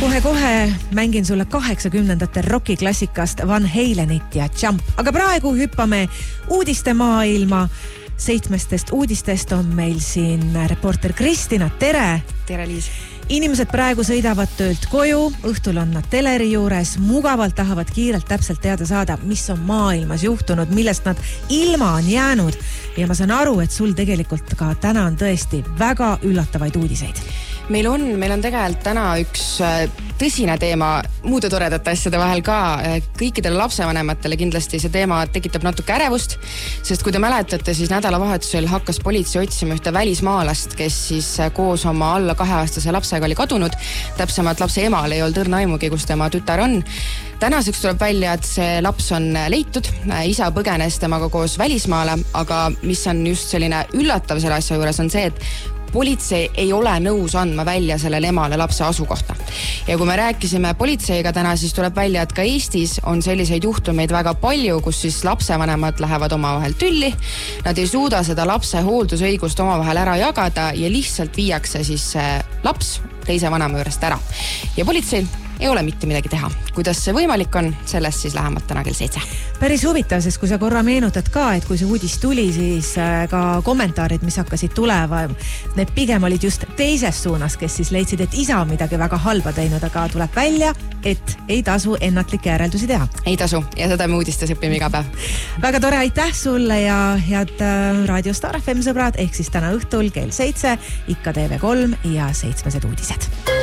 kohe mängin sulle 80ndate rokiklassikast Van Halenit ja Jump. Aga praegu hüppame uudistemaailma. 7 uudistest on meil siin reporter Kristina. Tere! Tere, Liis! Inimesed praegu sõidavad töölt koju, õhtul on nad teleri juures, mugavalt tahavad kiirelt täpselt teada saada, mis on maailmas juhtunud, millest nad ilma on jäänud. Ja ma saan aru, et sul tegelikult ka täna on tõesti väga üllatavaid uudiseid. Meil on tegelikult täna üks tõsine teema muude toredate asjade vahel ka. Kõikidele lapsevanematele kindlasti see teema tekitab natuke ärevust, sest kui te mäletate, siis nädalavahetusel hakkas politsei otsima ühte välismaalast, kes siis koos oma alla 2-aastase lapsega oli kadunud. Täpsemalt lapse emal ei olnud õrna aimugi, kus tema tütar on. Tänaseks tuleb välja, et see laps on leitud. Isa põgenes temaga koos välismaale, aga mis on just selline üllatav selle asja juures on see, et politsei ei ole nõus andma välja sellele emale lapse asukohta. Ja kui me rääkisime politseiga täna, siis tuleb välja, et ka Eestis on selliseid juhtumeid väga palju, kus siis lapsevanemad lähevad omavahel tülli. Nad ei suuda seda lapse hooldusõigust omavahel ära jagada ja lihtsalt viiakse siis laps teise vanema juurest ära. Ja politseil ei ole mitte midagi teha. Kuidas see võimalik on, sellest siis lähemalt täna kell 7. Päris huvitav, sest kui sa korra meenutad ka, et kui see uudis tuli, siis ka kommentaarid, mis hakkasid tuleva, need pigem olid just teises suunas, kes siis leidsid, et isa on midagi väga halba teinud, aga tuleb välja, et ei tasu ennatlikke järeldusi teha. Ei tasu ja seda me uudistes õpime iga päev. Väga tore, aitäh sulle ja head Radio Star FM sõbrad, ehk siis täna õhtul kell 7, ikka TV3 ja 7 uudised.